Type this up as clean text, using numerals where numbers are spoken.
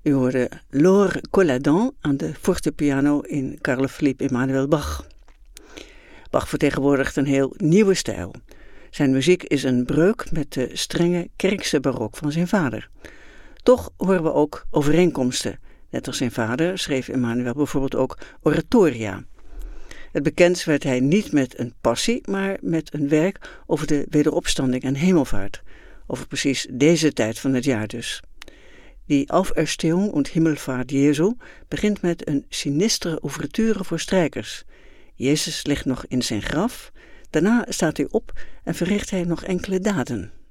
U hoorde Laure Colladon aan de fortepiano in Carl Philipp Emanuel Bach. Bach vertegenwoordigt een heel nieuwe stijl. Zijn muziek is een breuk met de strenge kerkse barok van zijn vader. Toch horen we ook overeenkomsten. Net als zijn vader schreef Emanuel bijvoorbeeld ook oratoria. Het bekend werd hij niet met een passie, maar met een werk over de wederopstanding en hemelvaart. Over precies deze tijd van het jaar dus. Die Auferstehung und Himmelfahrt Jesu begint met een sinistere ouverture voor strijkers. Jezus ligt nog in zijn graf, daarna staat hij op en verricht hij nog enkele daden.